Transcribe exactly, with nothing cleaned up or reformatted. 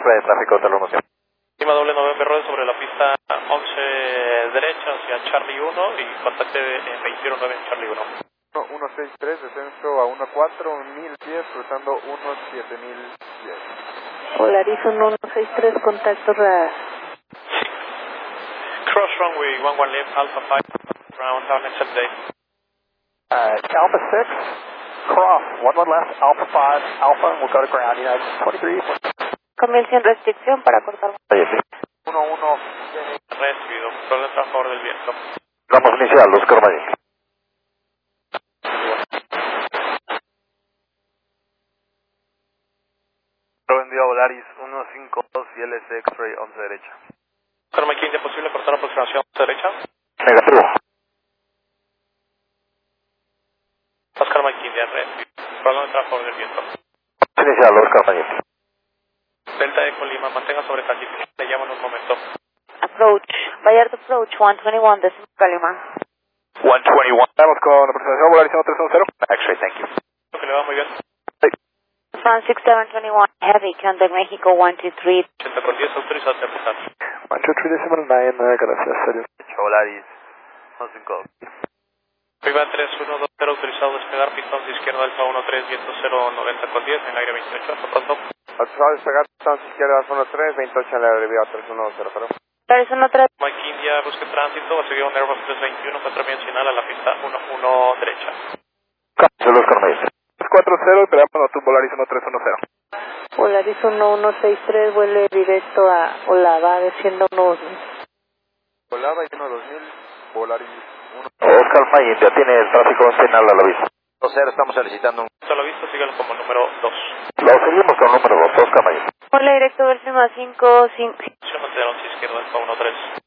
de tráfico, te lo anuncio. Lima doble November Road sobre la pista once derecha hacia Charlie uno y contacte en veintiuno nueve en Charlie uno. uno seis tres, descenso a uno cuatro, mil pies, cruzando uno siete mil pies. Polaris uno seis tres, contacto radar. Cross runway one one left, Alpha five, ground, have an excellent day. Uh, Alpha six, cross, one one left, Alpha five, Alpha, we'll go to ground, United twenty-three. Comienza en restricción para cortar. uno uno. Recibido, problema a favor del viento. Vamos a iniciar, Oscar Valle. Envío a Volaris uno cinco dos y L S X-Ray once derecha. Oscar Mike India, ¿posible cortar aproximación once derecha? Negativo. Oscar Mike India, recibido, problema a favor del viento. Vamos a iniciar, Oscar Valle. Delta Eco Lima, mantenga sobre calibre, le llamo en un momento. Approach, Vallarta approach, one twenty-one, this is Calima. one twenty-one. Estamos con aproximación Volaris uno tres uno cero. X-Ray, thank you. Que le va muy bien. Front six seven two one, heavy, contact Mexico one two three. ochenta con diez, autorizado a aterrizar. one two three decimal nine, gracias. Volaris uno cinco. Viva tres uno dos cero, autorizado a despegar, pistón de izquierda Alfa uno tres, viento cero noventa con diez, en el aire veintiocho, hasta pronto. Autorizado a despegar, pistón izquierda uno tres, veintiocho en la derivada tres uno cero cero. Polaris uno tres. Mike India, busque tránsito, va a seguir un Airbus tres veintiuno, cuatro final a la pista uno uno derecha. Cancel, Oscar Valle. tres cuatro cero, esperamos tu Volaris uno tres uno cero. Polaris uno uno seis tres, vuele directo a Olava, desciendo uno. Volada y uno dos mil, Volaris uno. Oscar Valle, ya tiene el tráfico final a la vista. dos cero, estamos solicitando un... A la vista, sígalo como número dos. Lo seguimos con número dos, Oscar Valle. Vuela directo Versima cinco cinco. Opción lateral izquierda Alfa uno tres.